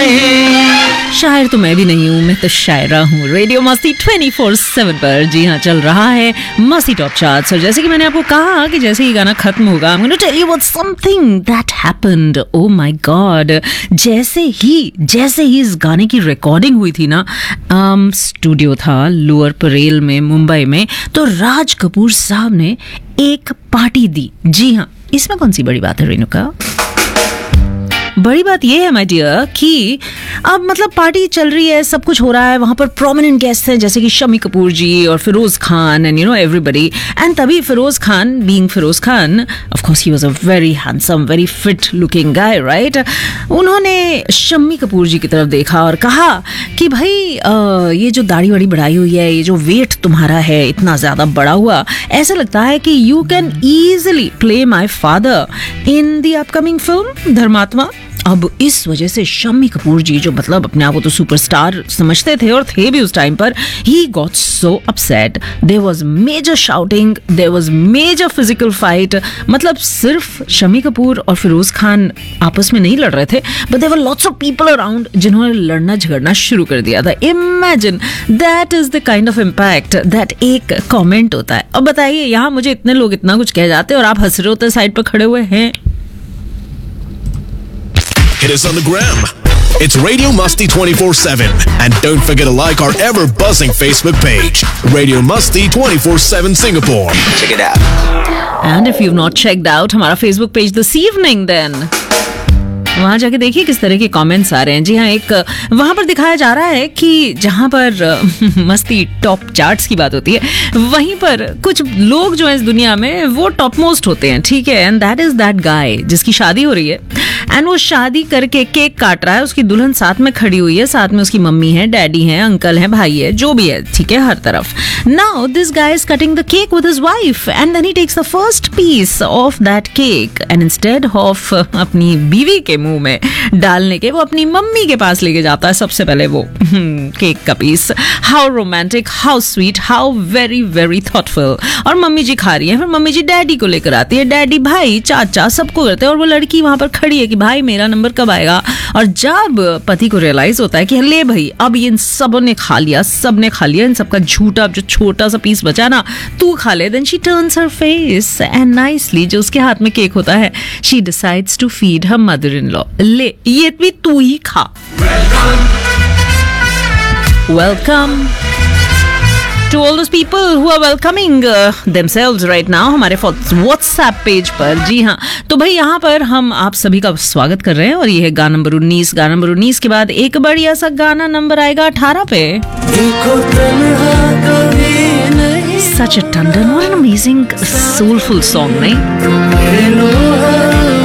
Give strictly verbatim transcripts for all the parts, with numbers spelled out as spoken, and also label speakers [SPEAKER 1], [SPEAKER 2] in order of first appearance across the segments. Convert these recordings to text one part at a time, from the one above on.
[SPEAKER 1] नहीं।
[SPEAKER 2] शायर तो मैं भी नहीं हूँ, मैं तो शायरा हूँ। रेडियो मस्ती ट्वेंटी फोर सेवन पर जी हाँ चल रहा है मस्ती टॉप चार्ट्स। और जैसे कि मैंने आपको कहा कि जैसे ही गाना खत्म होगा I'm going to tell you about something that happened. Oh my God, जैसे ही जैसे ही इस गाने की रिकॉर्डिंग हुई थी ना, um, स्टूडियो था लोअर परेल में मुंबई में, तो राज कपूर साहब ने एक पार्टी दी। जी हाँ, इसमें कौन सी बड़ी बात है रेणुका? बड़ी बात यह है माय डियर कि अब मतलब पार्टी चल रही है, सब कुछ हो रहा है, वहां पर प्रोमिनेंट गेस्ट हैं जैसे कि शम्मी कपूर जी और Firoz Khan and you know everybody. And तभी Firoz Khan, being Firoz Khan, of course he was a very handsome, very fit looking guy, right. उन्होंने शम्मी कपूर जी की तरफ देखा और कहा कि भाई आ, ये जो दाढ़ी वाड़ी बढ़ाई हुई है, ये जो वेट तुम्हारा है इतना ज्यादा बड़ा हुआ, ऐसा लगता है कि you can easily play my father in the upcoming film धर्मात्मा। अब इस वजह से शम्मी कपूर जी, जो मतलब अपने आप को तो सुपरस्टार समझते थे और थे भी उस टाइम पर, he got so upset. There was major shouting, there was major physical fight. मतलब सिर्फ शम्मी कपूर और फिरोज खान आपस में नहीं लड़ रहे थे, but there were lots of people around जिन्होंने लड़ना झगड़ना शुरू कर दिया था। Imagine that is the kind of impact that एक कॉमेंट होता है। अब बताइए, यहाँ मुझे इतने लोग इतना कुछ कह जाते हैं और आप हंस रहे होते साइड पर खड़े हुए हैं।
[SPEAKER 1] Hit us on the gram. It's Radio Musty twenty-four seven. And don't forget to like our ever-buzzing Facebook page, Radio Musty twenty-four seven Singapore. Check it out.
[SPEAKER 2] And if you've not checked out हमारा Facebook page this evening, then वहां जाके देखिए किस तरह के comments आ रहे हैं। जी हाँ, एक वहां पर दिखाया जा रहा है कि जहां पर मस्ती टॉप चार्ट्स की बात होती है, वहीं पर कुछ लोग जो है इस दुनिया में वो टॉप मोस्ट होते हैं, ठीक है। And that is that guy जिसकी शादी हो रही है एंड वो शादी करके केक काट रहा है, उसकी दुल्हन साथ में खड़ी हुई है, साथ में उसकी मम्मी है, डैडी है, अंकल है, भाई है, जो भी है, ठीक है, हर तरफ। Now this guy is cutting the cake with his wife and then he takes the first piece of that cake and instead of अपनी बीवी के मुंह में डालने के, वो अपनी मम्मी के पास लेके जाता है सबसे पहले वो केक का piece. How romantic, how sweet, how very very thoughtful. और मम्मी जी खा रही है, फिर मम्मी जी डैडी को लेकर आती है, डैडी भाई चाचा सबको करते हैं, और वो लड़की वहां पर खड़ी है कि भाई मेरा नंबर कब आएगा। और जब पति को रियलाइज होता है कि ले भाई अब ये इन सबों ने खा लिया, सब ने खा लिया, इन सबका झूठा जो छोटा सा पीस बचा ना तू खा ले, then she turns her face and nicely, जो उसके हाथ में केक होता है, she decides to feed her mother in law. ले ये भी तू ही खा। Welcome to all those people who are welcoming uh, themselves right now हमारे WhatsApp पेज पर। जी हाँ, तो भाई यहाँ पर हम आप सभी का स्वागत कर रहे हैं और ये है गाना नंबर उन्नीस। गाना नंबर उन्नीस के बाद एक बढ़िया सा गाना नंबर आएगा अठारह पे। Such a tender, what an amazing soulful song, नहीं?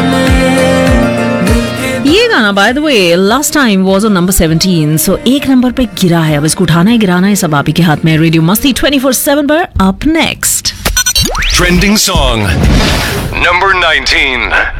[SPEAKER 2] ये गाना by the way last time was on number seventeen, सो एक नंबर पे गिरा है। अब इसको उठाना है गिराना है सब आप ही के हाथ में। रेडियो मस्ती ट्वेंटी फोर सेवन पर up next
[SPEAKER 3] trending song number nineteen.